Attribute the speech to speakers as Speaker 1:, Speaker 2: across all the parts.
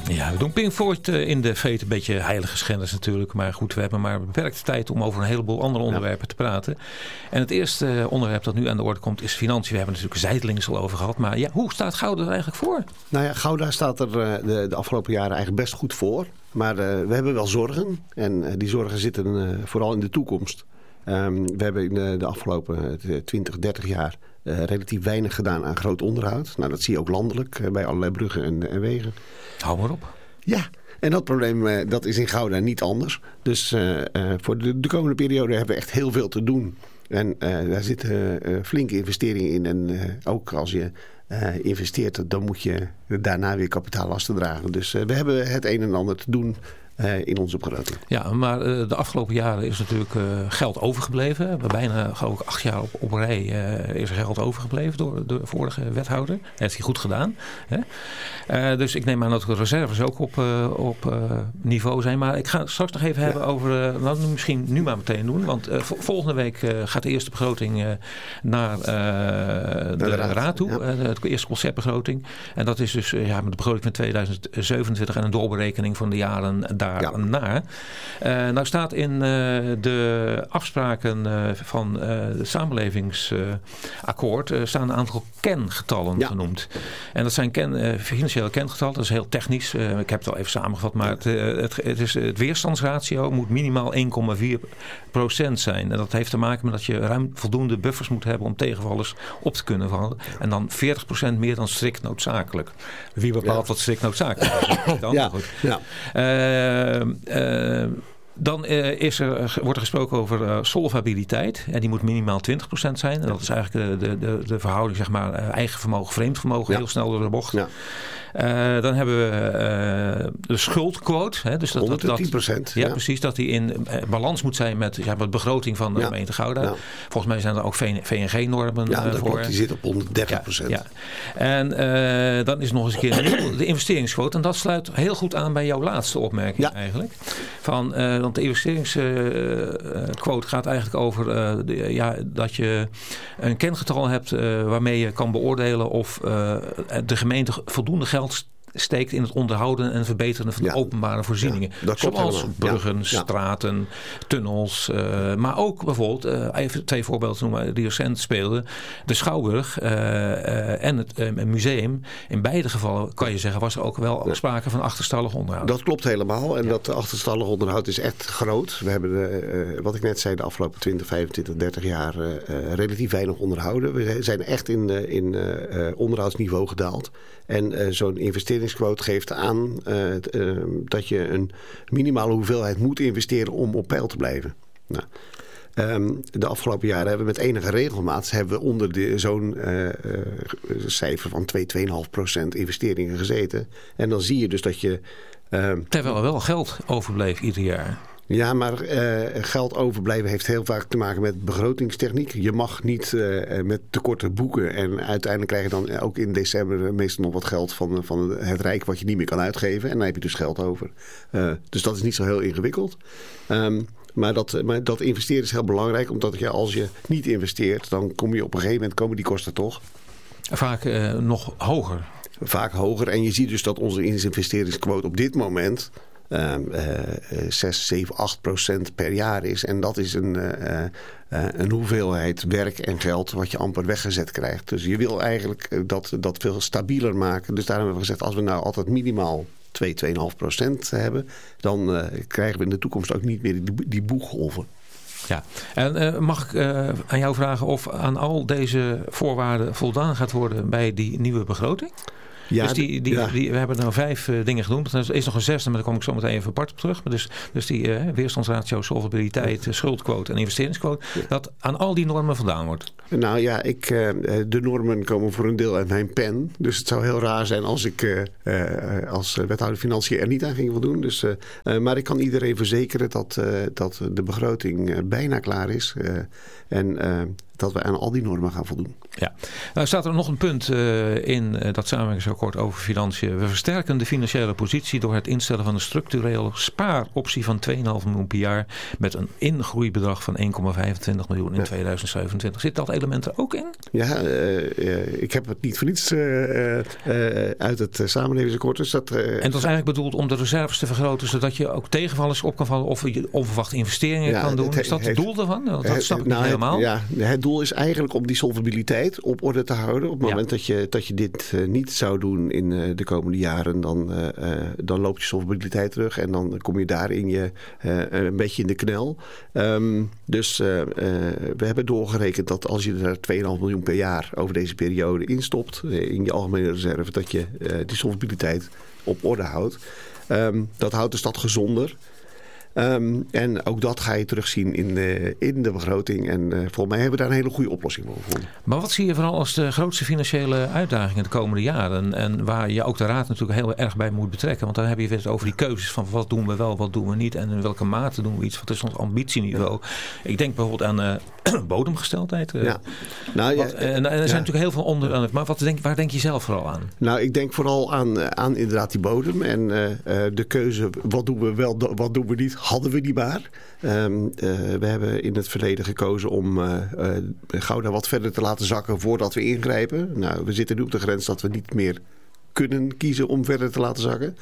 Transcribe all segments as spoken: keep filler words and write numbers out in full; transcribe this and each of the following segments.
Speaker 1: Ja, we doen Pink Floyd in de feet een beetje heilige schenders natuurlijk. Maar goed, we hebben maar beperkte tijd om over een heleboel andere onderwerpen ja. te praten. En het eerste onderwerp dat nu aan de orde komt is financiën. We hebben het natuurlijk zijdelings al over gehad. Maar ja, hoe staat Gouda er eigenlijk voor?
Speaker 2: Nou ja, Gouda staat er de, de afgelopen jaren eigenlijk best goed voor. Maar uh, we hebben wel zorgen. En uh, die zorgen zitten uh, vooral in de toekomst. Um, we hebben in de, de afgelopen twintig, dertig jaar uh, relatief weinig gedaan aan groot onderhoud. Nou, dat zie je ook landelijk uh, bij allerlei bruggen en, en wegen.
Speaker 1: Hou maar op.
Speaker 2: Ja, en dat probleem uh, dat is in Gouda niet anders. Dus uh, uh, voor de, de komende periode hebben we echt heel veel te doen. En uh, daar zitten uh, flinke investeringen in. En uh, ook als je uh, investeert, dan moet je daarna weer kapitaallasten dragen. Dus uh, we hebben het een en ander te doen Uh, in onze begroting.
Speaker 1: Ja, maar uh, de afgelopen jaren is natuurlijk uh, geld overgebleven. Bijna geloof ik acht jaar op, op rij uh, is er geld overgebleven door de vorige wethouder. Dat heeft hij goed gedaan. Hè? Uh, dus ik neem aan dat de reserves ook op, uh, op uh, niveau zijn. Maar ik ga het straks nog even ja. hebben over... Uh, laten we misschien nu maar meteen doen. Want uh, volgende week uh, gaat de eerste begroting uh, naar uh, de, de raad, raad toe. Ja. Uh, de eerste conceptbegroting. En dat is dus uh, ja, met de begroting van tweeduizend zevenentwintig en een doorberekening van de jaren daarna. Ja. Uh, nou staat in uh, de afspraken uh, van uh, het samenlevingsakkoord uh, staan een aantal kengetallen ja. genoemd. En dat zijn ken, uh, financiële kengetallen. Dat is heel technisch. Uh, ik heb het al even samengevat. Maar het, uh, het, het, is, het weerstandsratio moet minimaal één komma vier procent zijn. En dat heeft te maken met dat je ruim voldoende buffers moet hebben om tegenvallers op te kunnen vallen. En dan veertig procent meer dan strikt noodzakelijk. Wie bepaalt ja. wat strikt noodzakelijk is? Dan?
Speaker 2: Ja. Goed. Ja.
Speaker 1: Uh, uh, Dan uh, is er, wordt er gesproken over uh, solvabiliteit. En die moet minimaal twintig procent zijn. En dat is eigenlijk de, de, de verhouding, zeg maar, uh, eigen vermogen, vreemd vermogen. Ja. Heel snel door de bocht. Ja. Uh, dan hebben we uh, de schuldquote. Hè, dus dat,
Speaker 2: honderdtien procent.
Speaker 1: Ja,
Speaker 2: ja,
Speaker 1: precies. Dat die in uh, balans moet zijn met ja, de begroting van de ja. gemeente Gouda. Ja. Volgens mij zijn er ook V N G-normen
Speaker 2: ja,
Speaker 1: uh,
Speaker 2: dat
Speaker 1: voor.
Speaker 2: klopt. Die zit op honderddertig procent. Ja, ja.
Speaker 1: En uh, dan is nog eens een keer de investeringsquote. En dat sluit heel goed aan bij jouw laatste opmerking ja. eigenlijk. Van, uh, want de investeringsquote uh, gaat eigenlijk over uh, de, ja, dat je een kengetal hebt uh, waarmee je kan beoordelen of uh, de gemeente voldoende geld steekt in het onderhouden en verbeteren van de ja. openbare voorzieningen. Ja, zoals helemaal. bruggen, ja. straten, tunnels. Uh, maar ook bijvoorbeeld, uh, even twee voorbeelden noemen die recent speelden. De Schouwburg uh, uh, en het uh, museum. In beide gevallen kan je zeggen, was er ook wel ja. sprake van achterstallig onderhoud.
Speaker 2: Dat klopt helemaal. En ja. dat achterstallig onderhoud is echt groot. We hebben, de, uh, wat ik net zei, de afgelopen twintig, vijfentwintig, dertig jaar uh, relatief weinig onderhouden. We zijn echt in, uh, in uh, onderhoudsniveau gedaald. En uh, zo'n investeringsquote geeft aan uh, uh, dat je een minimale hoeveelheid moet investeren om op peil te blijven. Nou, um, de afgelopen jaren hebben we met enige regelmaat hebben we onder de, zo'n uh, uh, cijfer van twee, twee komma vijf procent investeringen gezeten. En dan zie je dus dat je... Uh,
Speaker 1: Terwijl er wel geld overbleef ieder jaar.
Speaker 2: Ja, maar uh, geld overblijven heeft heel vaak te maken met begrotingstechniek. Je mag niet uh, met tekorten boeken. En uiteindelijk krijg je dan ook in december meestal nog wat geld van, van het Rijk wat je niet meer kan uitgeven. En dan heb je dus geld over. Uh, dus dat is niet zo heel ingewikkeld. Um, maar, dat, maar dat investeren is heel belangrijk. Omdat je, als je niet investeert, dan kom je op een gegeven moment komen die kosten toch.
Speaker 1: Vaak uh, nog hoger.
Speaker 2: Vaak hoger. En je ziet dus dat onze investeringsquote op dit moment... Uh, uh, zes, zeven, acht procent per jaar is. En dat is een, uh, uh, een hoeveelheid werk en geld wat je amper weggezet krijgt. Dus je wil eigenlijk dat, dat veel stabieler maken. Dus daarom hebben we gezegd, als we nou altijd minimaal twee, twee komma vijf procent hebben... dan uh, krijgen we in de toekomst ook niet meer die, die boeggolven.
Speaker 1: Ja, en uh, mag ik uh, aan jou vragen of aan al deze voorwaarden voldaan gaat worden bij die nieuwe begroting? Ja, dus die, die, ja. die, we hebben nou vijf uh, dingen genoemd. Er is nog een zesde, maar daar kom ik zo meteen even apart op terug. Maar dus, dus die uh, weerstandsratio, solvabiliteit, schuldquote en investeringsquote. Ja. Dat aan al die normen voldaan wordt.
Speaker 2: Nou ja, ik, uh, de normen komen voor een deel uit mijn pen. Dus het zou heel raar zijn als ik uh, uh, als wethouder financiën er niet aan ging voldoen. Dus, uh, uh, maar ik kan iedereen verzekeren dat, uh, dat de begroting uh, bijna klaar is. Uh, en uh, dat we aan al die normen gaan voldoen.
Speaker 1: Ja, nou staat er nog een punt uh, in uh, dat samenwerkingsakkoord over financiën. We versterken de financiële positie door het instellen van een structurele spaaroptie van twee komma vijf miljoen per jaar met een ingroeibedrag van één komma vijfentwintig miljoen in ja. tweeduizend zevenentwintig. Zit dat element er ook in?
Speaker 2: Ja, uh, uh, ik heb het niet voor niets uh, uh, uit het uh, samenlevingsakkoord. Dus dat, uh,
Speaker 1: en dat is eigenlijk bedoeld om de reserves te vergroten, zodat je ook tegenvallers op kan vallen of je onverwachte investeringen ja, kan doen. Het, is dat het doel daarvan? Dat het, snap ik nou, niet helemaal.
Speaker 2: Het, ja, het doel is eigenlijk om die solvabiliteit op orde te houden. Op het moment ja. dat, je, dat je dit uh, niet zou doen in uh, de komende jaren, dan, uh, uh, dan loopt je solvabiliteit terug en dan kom je daar in je, uh, een beetje in de knel. Um, dus uh, uh, we hebben doorgerekend dat als je er twee komma vijf miljoen per jaar over deze periode instopt, uh, in je algemene reserve, dat je uh, die solvabiliteit op orde houdt. Um, dat houdt de stad gezonder. Um, en ook dat ga je terugzien in de, in de begroting. En uh, volgens mij hebben we daar een hele goede oplossing voor gevonden.
Speaker 1: Maar wat zie je vooral als de grootste financiële uitdagingen de komende jaren? En waar je ook de Raad natuurlijk heel erg bij moet betrekken. Want dan heb je het over die keuzes van wat doen we wel, wat doen we niet. En in welke mate doen we iets. Wat is ons ambitieniveau? Ja. Ik denk bijvoorbeeld aan uh, bodemgesteldheid. Uh, ja. Nou, wat, ja, en, en er zijn ja. natuurlijk heel veel onder. Maar wat denk, waar denk je zelf vooral aan?
Speaker 2: Nou, ik denk vooral aan, aan inderdaad die bodem. En uh, de keuze, wat doen we wel, wat doen we niet, hadden we niet maar. Um, uh, we hebben in het verleden gekozen om uh, uh, Gouda wat verder te laten zakken voordat we ingrijpen. Nou, we zitten nu op de grens dat we niet meer kunnen kiezen om verder te laten zakken.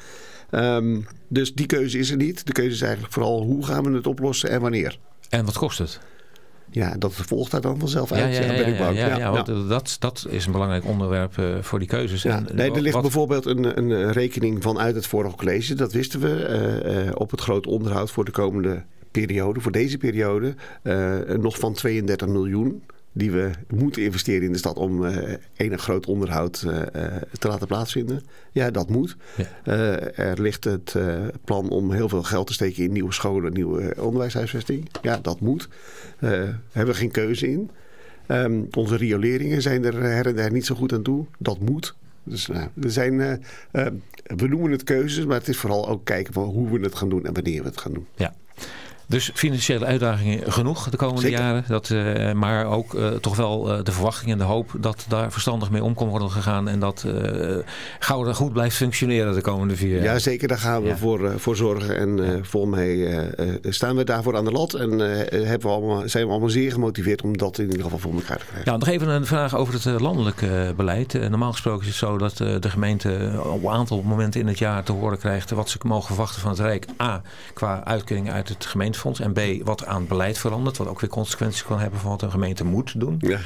Speaker 2: Um, dus die keuze is er niet. De keuze is eigenlijk vooral hoe gaan we het oplossen en wanneer.
Speaker 1: En wat kost het?
Speaker 2: Ja, dat volgt daar dan vanzelf uit.
Speaker 1: Ja, ja, ja,
Speaker 2: ben ik bang.
Speaker 1: ja, ja,
Speaker 2: ja,
Speaker 1: ja,
Speaker 2: ja.
Speaker 1: Dat, dat is een belangrijk onderwerp uh, voor die keuzes.
Speaker 2: Ja,
Speaker 1: en,
Speaker 2: nee, er ligt
Speaker 1: wat...
Speaker 2: bijvoorbeeld een, een rekening vanuit het vorige college. Dat wisten we uh, uh, op het groot onderhoud voor de komende periode. Voor deze periode uh, nog van tweeëndertig miljoen. Die we moeten investeren in de stad om uh, enig groot onderhoud uh, te laten plaatsvinden. Ja, dat moet. Ja. Uh, er ligt het uh, plan om heel veel geld te steken in nieuwe scholen, nieuwe onderwijshuisvesting. Ja, dat moet. Uh, hebben we geen keuze in. Um, onze rioleringen zijn er her en der niet zo goed aan toe. Dat moet. Dus nou, er zijn, uh, uh, we noemen het keuzes, maar het is vooral ook kijken van hoe we het gaan doen en wanneer we het gaan doen.
Speaker 1: Ja. Dus financiële uitdagingen genoeg de komende Zeker. jaren. Dat, uh, maar ook uh, toch wel uh, de verwachting en de hoop dat daar verstandig mee om kan worden gegaan. En dat uh, Gouda goed blijft functioneren de komende vier jaar.
Speaker 2: Ja, zeker. Daar gaan we ja. voor, uh, voor zorgen. En uh, volgens mij uh, uh, staan we daarvoor aan de lat. En uh, hebben we allemaal, zijn we allemaal zeer gemotiveerd om dat in ieder geval voor elkaar te krijgen.
Speaker 1: Ja, nog even een vraag over het uh, landelijke uh, beleid. Uh, normaal gesproken is het zo dat uh, de gemeente op een aantal momenten in het jaar te horen krijgt wat ze mogen verwachten van het Rijk. A, qua uitkering uit het gemeentefonds. En B, wat aan beleid verandert. Wat ook weer consequenties kan hebben van wat een gemeente moet doen. Ja.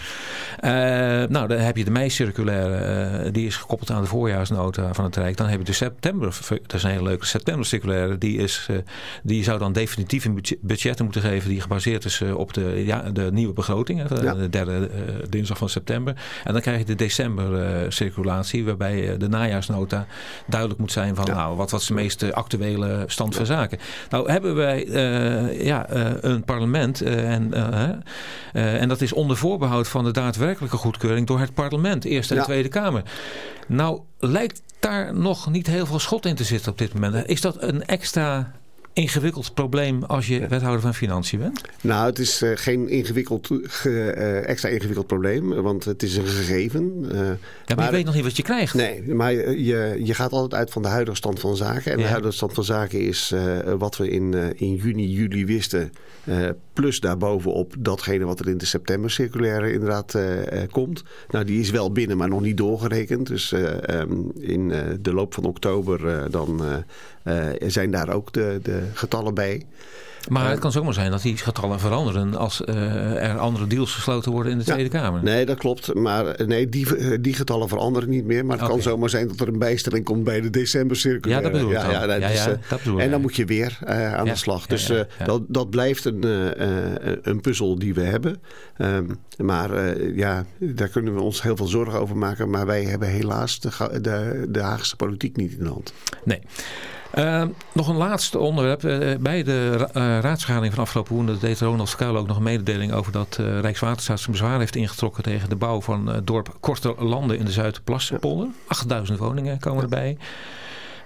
Speaker 1: Uh, nou, dan heb je de mei-circulaire. Uh, die is gekoppeld aan de voorjaarsnota van het Rijk. Dan heb je de september. Dat is een hele leuke september-circulaire. Die, is, uh, die zou dan definitief een budgetten moeten geven. Die gebaseerd is uh, op de, ja, de nieuwe begroting. Hè, ja. De derde uh, dinsdag van september. En dan krijg je de december-circulatie. Uh, waarbij uh, de najaarsnota duidelijk moet zijn van ja. nou, wat was de meest actuele stand van zaken. Nou hebben wij uh, ja, uh, een parlement uh, en, uh, uh, en dat is onder voorbehoud van de daadwerkelijke goedkeuring door het parlement, Eerste en ja. Tweede Kamer. Nou lijkt daar nog niet heel veel schot in te zitten op dit moment. Is dat een extra ingewikkeld probleem als je wethouder van Financiën bent?
Speaker 2: Nou, het is uh, geen ingewikkeld, ge, uh, extra ingewikkeld probleem, want het is een gegeven. Uh,
Speaker 1: ja, maar, maar je weet nog niet wat je krijgt.
Speaker 2: Nee, maar je, je gaat altijd uit van de huidige stand van zaken. En ja. de huidige stand van zaken is uh, wat we in, uh, in juni, juli wisten. Uh, plus daarbovenop datgene wat er in de september-circulaire inderdaad uh, uh, komt. Nou, die is wel binnen, maar nog niet doorgerekend. Dus uh, um, in uh, de loop van oktober uh, dan uh, uh, zijn daar ook de, de getallen bij.
Speaker 1: Maar het kan zomaar zijn dat die getallen veranderen als uh, er andere deals gesloten worden in de Tweede ja, Kamer.
Speaker 2: Nee, dat klopt. Maar nee, die, die getallen veranderen niet meer. Maar het okay. kan zomaar zijn dat er een bijstelling komt bij de december-circulaire.
Speaker 1: Ja, dat bedoel ik
Speaker 2: ja, ja, dat
Speaker 1: ja,
Speaker 2: is,
Speaker 1: ja, dat bedoel
Speaker 2: En dan moet je weer uh, aan ja, de slag. Dus ja, ja, ja. Uh, dat, dat blijft een, uh, een puzzel die we hebben. Um, maar uh, ja, daar kunnen we ons heel veel zorgen over maken. Maar wij hebben helaas de, de, de Haagse politiek niet in de hand.
Speaker 1: Nee. Uh, nog een laatste onderwerp. Uh, bij de ra- uh, raadsvergadering van afgelopen woensdag deed Ronald Skuil ook nog een mededeling over dat uh, Rijkswaterstaat zijn bezwaar heeft ingetrokken tegen de bouw van uh, dorp Kortelanden in de Zuiderplaspolder. achtduizend woningen komen erbij.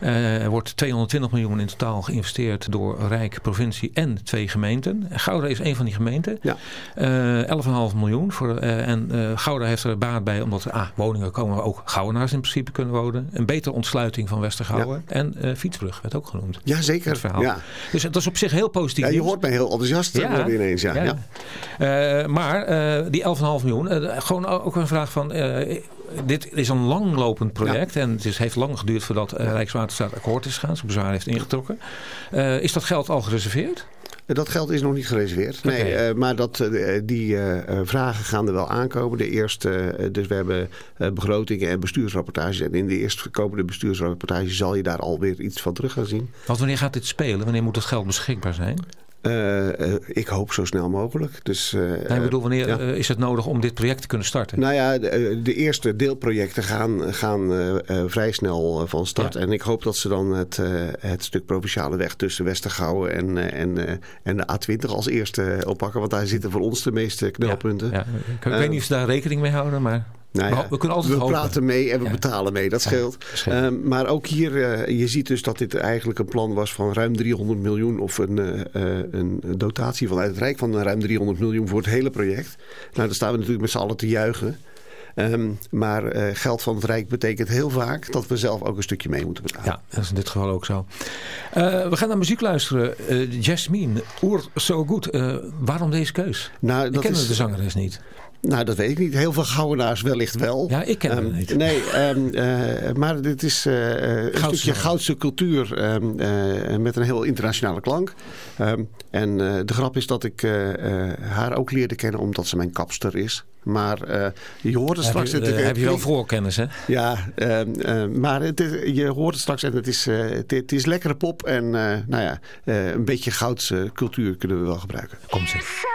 Speaker 1: Uh, er wordt tweehonderdtwintig miljoen in totaal geïnvesteerd door Rijk, provincie en twee gemeenten. Gouda is een van die gemeenten.
Speaker 2: Ja.
Speaker 1: Uh, elf komma vijf miljoen. Voor, uh, en uh, Gouda heeft er baat bij omdat er ah, woningen komen waar ook Goudenaars in principe kunnen wonen. Een betere ontsluiting van Westergouwen. Ja. En uh, Fietsbrug werd ook genoemd.
Speaker 2: Ja, zeker. Ja.
Speaker 1: Dus dat is op zich heel positief.
Speaker 2: Ja, je hoort mij heel enthousiast ja. worden ineens. Ja.
Speaker 1: Ja. Ja. Uh, maar uh, die elf komma vijf miljoen, uh, gewoon ook een vraag van... Uh, dit is een langlopend project. Ja. En het is, heeft lang geduurd voordat uh, Rijkswaterstaat akkoord is gegaan. Zijn bezwaar heeft ingetrokken. Uh, is dat geld al gereserveerd?
Speaker 2: Dat geld is nog niet gereserveerd. Nee, okay. uh, maar dat, uh, die uh, vragen gaan er wel aankomen. De eerste, uh, dus we hebben uh, begrotingen en bestuursrapportages. En in de eerstkomende bestuursrapportage zal je daar alweer iets van terug gaan zien.
Speaker 1: Want wanneer gaat dit spelen? Wanneer moet het geld beschikbaar zijn?
Speaker 2: Uh, uh, ik hoop zo snel mogelijk. Dus, uh,
Speaker 1: nee, ik bedoel, wanneer ja. uh, is het nodig om dit project te kunnen starten?
Speaker 2: Nou ja, de, de eerste deelprojecten gaan, gaan uh, uh, vrij snel van start. Ja. En ik hoop dat ze dan het, uh, het stuk provinciale weg tussen Westergouwen en, uh, en, uh, en de A twintig als eerste oppakken. Want daar zitten voor ons de meeste knelpunten. Ja, ja.
Speaker 1: Ik, ik uh, weet niet of ze daar rekening mee houden, maar...
Speaker 2: Nou ja,
Speaker 1: we kunnen altijd
Speaker 2: we
Speaker 1: hopen.
Speaker 2: praten mee en we ja. betalen mee. Dat scheelt. Ja, uh, maar ook hier, uh, je ziet dus dat dit eigenlijk een plan was van ruim driehonderd miljoen. Of een, uh, een dotatie vanuit het Rijk van ruim driehonderd miljoen voor het hele project. Nou, daar staan we natuurlijk met z'n allen te juichen. Um, maar uh, geld van het Rijk betekent heel vaak dat we zelf ook een stukje mee moeten betalen.
Speaker 1: Ja, dat is in dit geval ook zo. Uh, we gaan naar muziek luisteren. Uh, Jasmine, Oer So Good. Uh, waarom deze keus? Nou, ik ken is... de zangeres niet.
Speaker 2: Nou, dat weet ik niet. Heel veel Goudenaars wellicht wel.
Speaker 1: Ja, ik ken hem um, niet.
Speaker 2: Nee, um, uh, maar dit is uh, een Goudse stukje Goudse cultuur um, uh, met een heel internationale klank. Um, en uh, de grap is dat ik uh, uh, haar ook leerde kennen omdat ze mijn kapster is. Maar uh, je hoort het straks...
Speaker 1: Heb je, uh, heb je wel voorkennis, hè?
Speaker 2: Ja, uh, uh, maar het is, je hoort het straks en het is, uh, het, het is lekkere pop. En uh, nou ja, uh, een beetje Goudse cultuur kunnen we wel gebruiken.
Speaker 1: Komt ze.